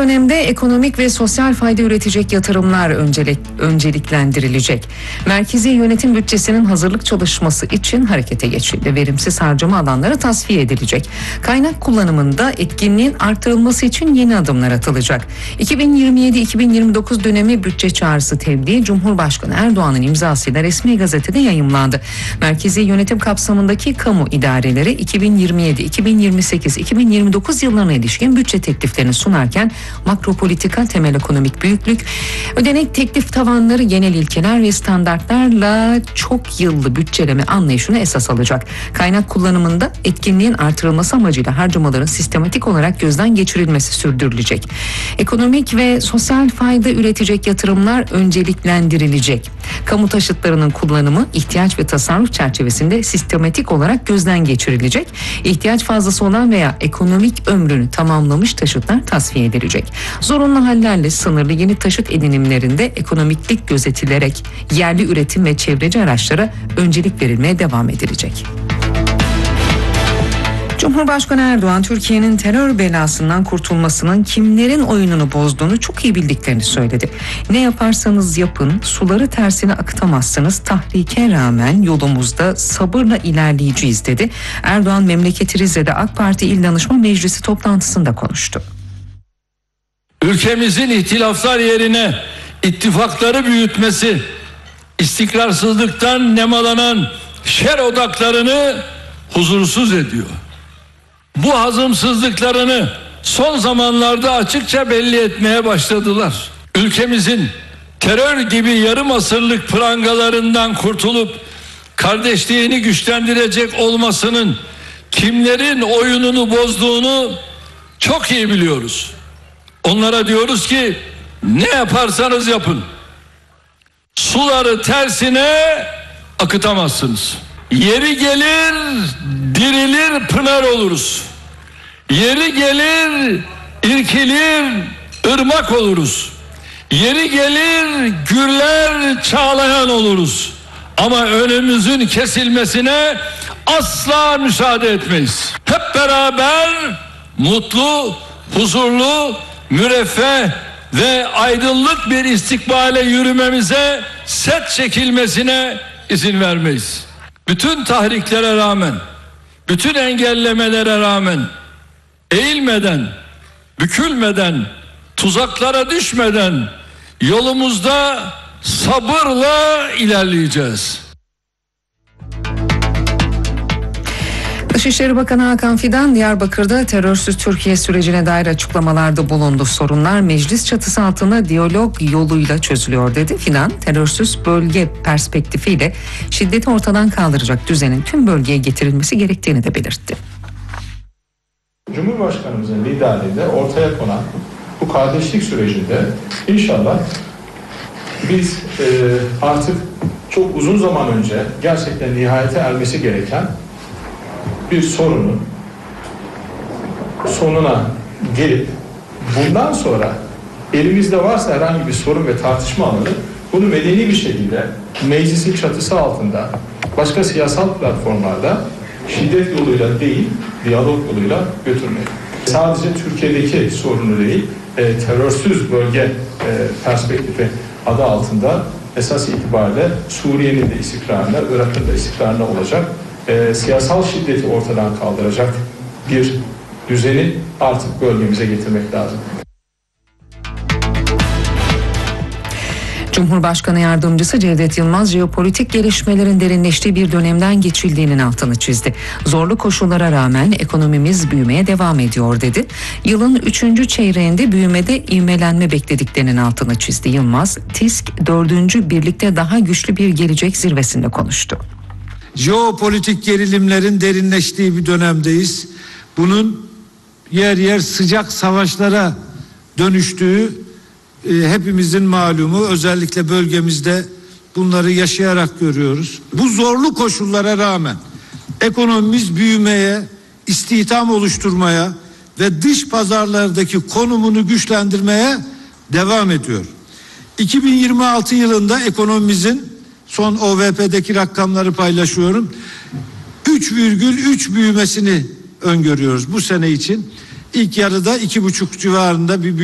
dönemde ekonomik ve sosyal fayda üretecek yatırımlar önceliklendirilecek. Merkezi yönetim bütçesinin hazırlık çalışması için harekete geçildi. Verimsiz harcama alanları tasfiye edilecek. Kaynak kullanımında etkinliğin artırılması için yeni adımlar atılacak. 2027-2029 dönemi bütçe çağrısı tebliği Cumhurbaşkanı Erdoğan'ın imzasıyla resmi gazetede yayımlandı. Merkezi yönetim kapsamındaki kamu idareleri 2027, 2028, 2029 yıllarına ilişkin bütçe tekliflerini sunarken makro politika, temel ekonomik büyüklük, ödenek teklif tavanları, genel ilkeler ve standartlarla çok yıllı bütçeleme anlayışını esas alacak. Kaynak kullanımında etkinliğin artırılması amacıyla harcamaların sistematik olarak gözden geçirilmesi sürdürülecek. Ekonomik ve sosyal fayda üretecek yatırımlar önceliklendirilecek. Kamu taşıtlarının kullanımı ihtiyaç ve tasarruf çerçevesinde sistematik olarak gözden geçirilecek. İhtiyaç fazlası olan veya ekonomik ömrünü tamamlamış taşıtlar tasfiye edilecek. Zorunlu hallerle sınırlı yeni taşıt edinimlerinde ekonomiklik gözetilerek yerli üretim ve çevreci araçlara öncelik verilmeye devam edilecek. Cumhurbaşkanı Erdoğan, Türkiye'nin terör belasından kurtulmasının kimlerin oyununu bozduğunu çok iyi bildiklerini söyledi. Ne yaparsanız yapın, suları tersine akıtamazsınız. Tahrike rağmen yolumuzda sabırla ilerleyeceğiz dedi. Erdoğan, memleketi Rize'de AK Parti İl Danışma Meclisi toplantısında konuştu. Ülkemizin ihtilaflar yerine ittifakları büyütmesi, istikrarsızlıktan nemalanan şer odaklarını huzursuz ediyor. Bu hazımsızlıklarını son zamanlarda açıkça belli etmeye başladılar. Ülkemizin terör gibi yarım asırlık prangalarından kurtulup kardeşliğini güçlendirecek olmasının kimlerin oyununu bozduğunu çok iyi biliyoruz. Onlara diyoruz ki ne yaparsanız yapın, suları tersine akıtamazsınız. Yeri gelir dirilir pınar oluruz. Yeri gelir irkilir ırmak oluruz. Yeri gelir gürler çağlayan oluruz. Ama önümüzün kesilmesine asla müsaade etmeyiz. Hep beraber mutlu, huzurlu, müreffeh ve aydınlık bir istikbale yürümemize, set çekilmesine izin vermeyiz. Bütün tahriklere rağmen, bütün engellemelere rağmen eğilmeden, bükülmeden, tuzaklara düşmeden yolumuzda sabırla ilerleyeceğiz. Dışişleri Bakanı Hakan Fidan, Diyarbakır'da terörsüz Türkiye sürecine dair açıklamalarda bulundu. Sorunlar meclis çatısı altında diyalog yoluyla çözülüyor dedi. Fidan, terörsüz bölge perspektifiyle şiddeti ortadan kaldıracak düzenin tüm bölgeye getirilmesi gerektiğini de belirtti. Cumhurbaşkanımızın liderliğinde ortaya konan bu kardeşlik sürecinde inşallah biz artık çok uzun zaman önce gerçekten nihayete ermesi gereken bir sorunun sonuna gelip bundan sonra elimizde varsa herhangi bir sorun ve tartışma alanı bunu medeni bir şekilde meclisin çatısı altında başka siyasal platformlarda şiddet yoluyla değil diyalog yoluyla götürmek. Sadece Türkiye'deki sorunu değil terörsüz bölge perspektifi adı altında esas itibariyle Suriye'nin de istikrarına, Irak'ın da istikrarına olacak siyasal şiddeti ortadan kaldıracak bir düzeni artık bölgemize getirmek lazım. Cumhurbaşkanı Yardımcısı Cevdet Yılmaz, jeopolitik gelişmelerin derinleştiği bir dönemden geçildiğinin altını çizdi. Zorlu koşullara rağmen ekonomimiz büyümeye devam ediyor dedi. Yılın 3. çeyreğinde büyümede ivmelenme beklediklerinin altını çizdi. Yılmaz, TİSK 4. birlikte daha güçlü bir gelecek zirvesinde konuştu. Jeopolitik gerilimlerin derinleştiği bir dönemdeyiz. Bunun yer yer sıcak savaşlara dönüştüğü hepimizin malumu. Özellikle bölgemizde bunları yaşayarak görüyoruz. Bu zorlu koşullara rağmen ekonomimiz büyümeye, istihdam oluşturmaya ve dış pazarlardaki konumunu güçlendirmeye devam ediyor. 2026 yılında ekonomimizin son OVP'deki rakamları paylaşıyorum. 3,3 büyümesini öngörüyoruz bu sene için. İlk yarıda 2,5 civarında bir